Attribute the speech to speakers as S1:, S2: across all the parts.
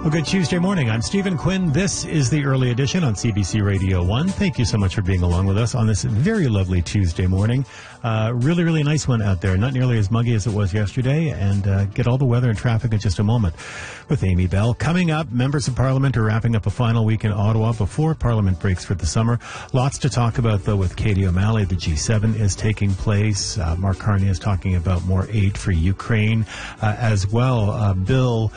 S1: Well, good Tuesday morning. I'm Stephen Quinn. This is the early edition on CBC Radio 1. Thank you so much for being along with us on this very lovely Tuesday morning. Really nice one out there. Not nearly as muggy as it was yesterday. And get all the weather and traffic in just a moment with Amy Bell. Coming up, members of Parliament are wrapping up a final week in Ottawa before Parliament breaks for the summer. Lots to talk about, though, with Katie O'Malley. The G7 is taking place. Mark Carney is talking about more aid for Ukraine as well. Bill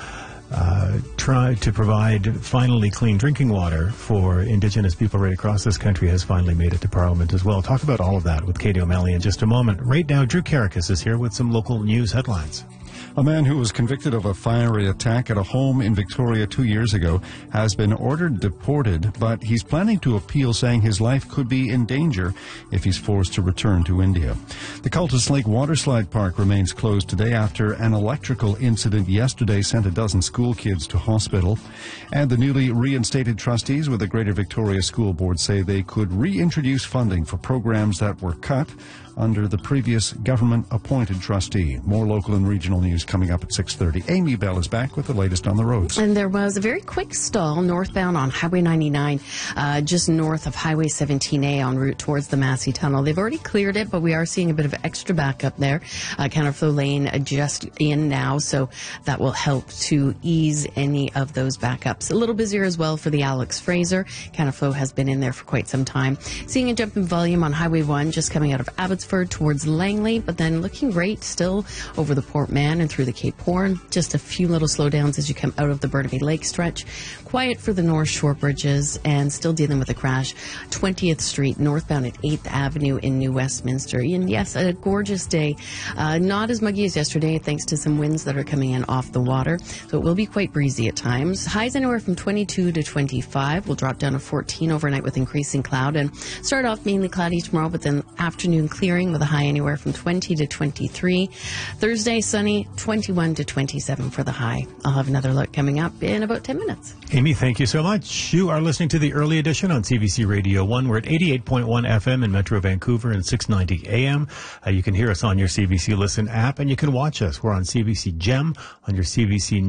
S1: tried to provide finally clean drinking water for Indigenous people right across this country has finally made it to Parliament as well. Talk about all of that with Katie O'Malley in just a moment. Right now, Drew Karakis is here with some local news headlines.
S2: A man who was convicted of a fiery attack at a home in Victoria 2 years ago has been ordered deported, but he's planning to appeal, saying his life could be in danger if he's forced to return to India. The Cultus Lake Waterslide Park remains closed today after an electrical incident yesterday sent a dozen school kids to hospital. And the newly reinstated trustees with the Greater Victoria School Board say they could reintroduce funding for programs that were cut under the previous government-appointed trustee. More local and regional news coming up at 6:30. Amy Bell is back with the latest on the roads.
S3: And there was a very quick stall northbound on Highway 99, just north of Highway 17A en route towards the Massey Tunnel. They've already cleared it, but we are seeing a bit of extra backup there. Counterflow lane just in now, so that will help to ease any of those backups. A little busier as well for the Alex Fraser. Counterflow has been in there for quite some time. Seeing a jump in volume on Highway 1 just coming out of Abbotsford towards Langley, but then looking great still over the Port Mann and through the Cape Horn. Just a few little slowdowns as you come out of the Burnaby Lake stretch. Quiet for the North Shore bridges and still dealing with a crash. 20th Street northbound at 8th Avenue in New Westminster. And yes, a gorgeous day. Not as muggy as yesterday thanks to some winds that are coming in off the water. So it will be quite breezy at times. Highs anywhere from 22 to 25. We'll drop down to 14 overnight with increasing cloud and start off mainly cloudy tomorrow, but then afternoon clearing with a high anywhere from 20 to 23. Thursday, sunny, 21 to 27 for the high. I'll have another look coming up in about 10 minutes.
S1: Amy, thank you so much. You are listening to the early edition on CBC Radio 1. We're at 88.1 FM in Metro Vancouver and 690 AM. You can hear us on your CBC Listen app, and you can watch us. We're on CBC Gem, on your CBC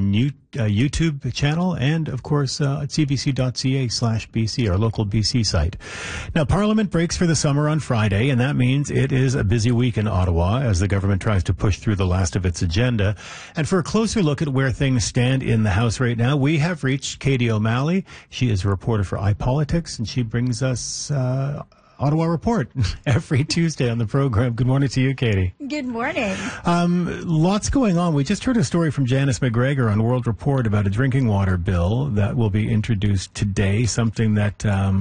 S1: YouTube channel, and, of course, at cbc.ca/BC, our local BC site. Now, Parliament breaks for the summer on Friday, and that means it is a busy week in Ottawa as the government tries to push through the last of its agenda. And for a closer look at where things stand in the House right now, we have reached Katie O'Malley. She is a reporter for iPolitics, and she brings us Ottawa Report every Tuesday on the program. Good morning to you, Katie.
S4: Good morning.
S1: Lots going on. We just heard a story from Janice McGregor on World Report about a drinking water bill that will be introduced today, something that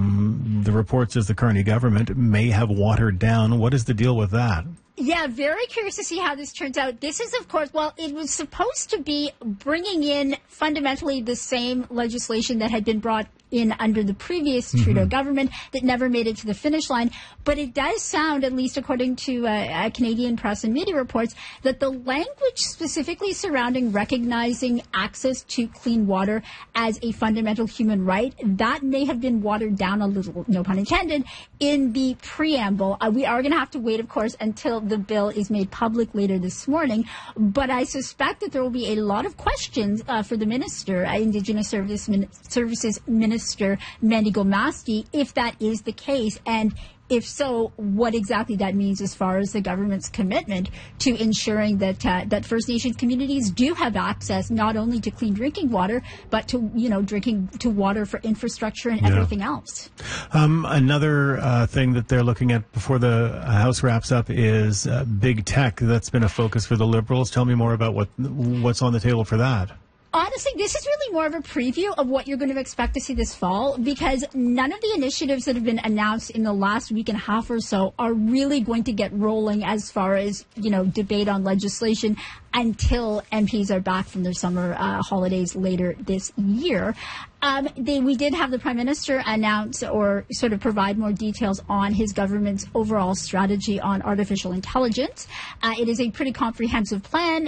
S1: the report says the Carney government may have watered down. What is the deal with that?
S4: Yeah, very curious to see how this turns out. This is, of course, well, it was supposed to be bringing in fundamentally the same legislation that had been brought in under the previous Trudeau government that never made it to the finish line. But it does sound, at least according to Canadian press and media reports, that the language specifically surrounding recognizing access to clean water as a fundamental human right, that may have been watered down a little, no pun intended, in the preamble. We are going to have to wait, of course, until the bill is made public later this morning. But I suspect that there will be a lot of questions for the minister, Indigenous Services Minister Mandy Gomasti, if that is the case, and if so, what exactly that means as far as the government's commitment to ensuring that that First Nations communities do have access not only to clean drinking water, but to drinking to water for infrastructure and everything else.
S1: Another thing that they're looking at before the House wraps up is big tech. That's been a focus for the Liberals. Tell me more about what's on the table for that.
S4: Honestly, this is really more of a preview of what you're going to expect to see this fall, because none of the initiatives that have been announced in the last week and a half or so are really going to get rolling as far as, debate on legislation until MPs are back from their summer holidays later this year. We did have the Prime Minister announce or sort of provide more details on his government's overall strategy on artificial intelligence. It is a pretty comprehensive plan.